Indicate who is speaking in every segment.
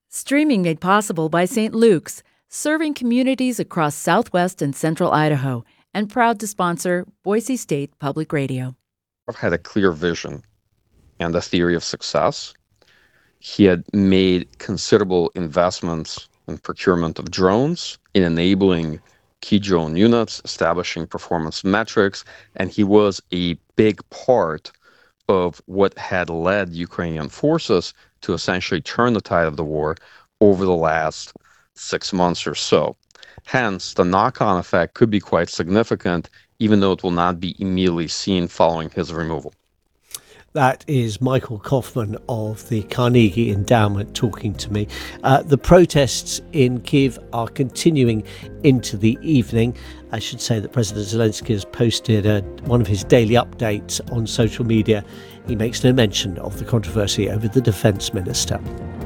Speaker 1: Streaming made possible by St. Luke's, serving communities across southwest and central Idaho, and proud to sponsor Boise State Public Radio.
Speaker 2: Had a clear vision and a theory of success. He had made considerable investments in procurement of drones, in enabling key drone units, establishing performance metrics, and he was a big part of what had led Ukrainian forces to essentially turn the tide of the war over the last 6 months or so. Hence, the knock-on effect could be quite significant, even though it will not be immediately seen following his removal.
Speaker 3: That is Michael Kaufman of the Carnegie Endowment talking to me. The protests in Kyiv are continuing into the evening. I should say that President Zelensky has posted one of his daily updates on social media. He makes no mention of the controversy over the defence minister.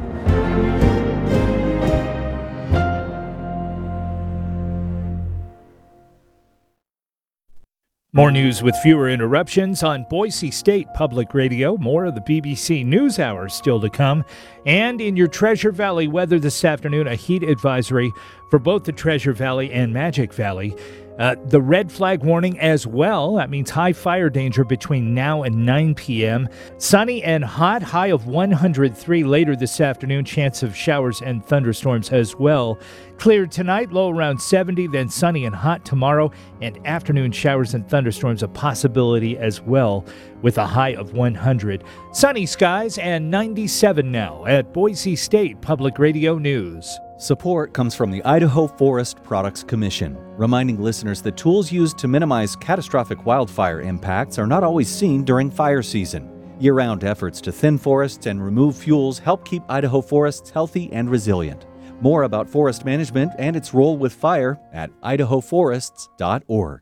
Speaker 4: More news with fewer interruptions on Boise State Public Radio. More of the BBC News Hour still to come. And in your Treasure Valley weather this afternoon, a heat advisory for both the Treasure Valley and Magic Valley. The red flag warning as well. That means high fire danger between now and 9 p.m. Sunny and hot, high of 103 later this afternoon. Chance of showers and thunderstorms as well. Clear tonight, low around 70, then sunny and hot tomorrow, and afternoon showers and thunderstorms a possibility as well, with a high of 100. Sunny skies and 97 now at Boise State Public Radio News.
Speaker 5: Support comes from the Idaho Forest Products Commission, reminding listeners that tools used to minimize catastrophic wildfire impacts are not always seen during fire season. Year-round efforts to thin forests and remove fuels help keep Idaho forests healthy and resilient. More about forest management and its role with fire at idahoforests.org.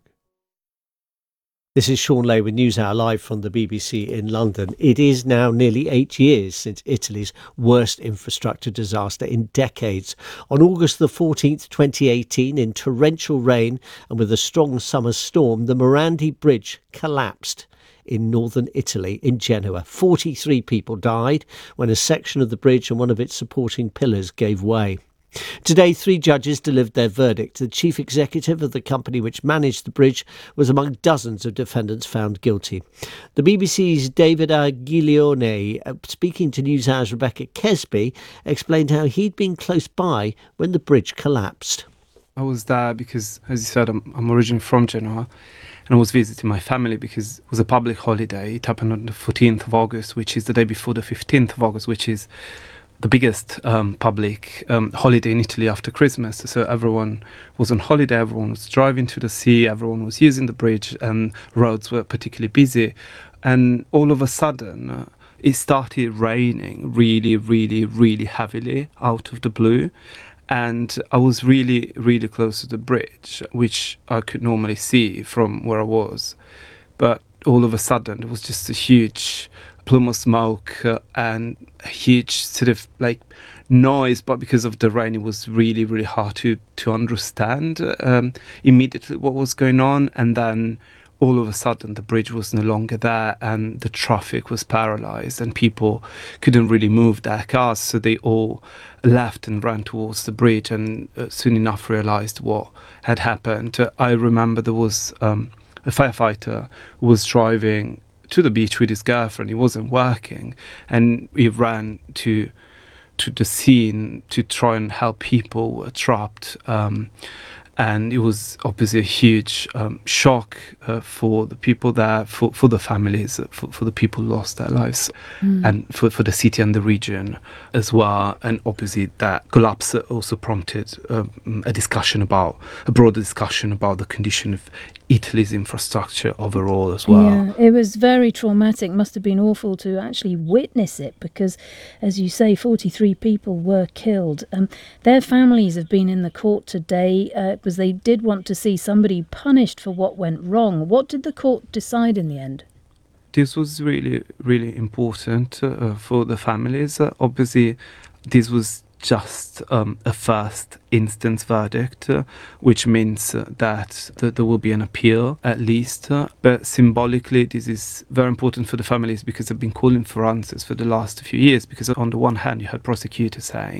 Speaker 3: This is Sean Lay with NewsHour live from the BBC in London. It is now nearly 8 years since Italy's worst infrastructure disaster in decades. On August the 14th, 2018, in torrential rain and with a strong summer storm, the Morandi Bridge collapsed in northern Italy, in Genoa. 43 people died when a section of the bridge and one of its supporting pillars gave way. Today, 3 judges delivered their verdict. The chief executive of the company which managed the bridge was among dozens of defendants found guilty. The BBC's David Aguilione, speaking to NewsHour's Rebecca Kesby, explained how he'd been close by when the bridge collapsed.
Speaker 6: I was there because, as you said, I'm originally from Genoa, and I was visiting my family because it was a public holiday. It happened on the 14th of August, which is the day before the 15th of August, which is the biggest public holiday in Italy after Christmas. So everyone was on holiday, everyone was driving to the sea, everyone was using the bridge, and roads were particularly busy. And all of a sudden, it started raining really, really, really heavily out of the blue. And I was really, really close to the bridge, which I could normally see from where I was. But all of a sudden, there was just a huge plume of smoke and a huge sort of like noise, but because of the rain, it was really, really hard to understand immediately what was going on. And then all of a sudden, the bridge was no longer there and the traffic was paralyzed and people couldn't really move their cars. So they all left and ran towards the bridge and soon enough realized what had happened. I remember there was a firefighter who was driving to the beach with his girlfriend. He wasn't working, and he ran to the scene to try and help people who were trapped. And it was obviously a huge shock for the people there, for the families, for the people who lost their lives, and for the city and the region as well. And obviously that collapse also prompted a broader discussion about the condition of Italy's infrastructure overall as well.
Speaker 7: Yeah, it was very traumatic. Must have been awful to actually witness it because, as you say, 43 people were killed. Their families have been in the court today because they did want to see somebody punished for what went wrong. What did the court decide in the end?
Speaker 6: This was really, really important for the families. Obviously, this was just a first instance verdict, which means that there will be an appeal at least. But symbolically, this is very important for the families because they've been calling for answers for the last few years. Because on the one hand, you had prosecutors saying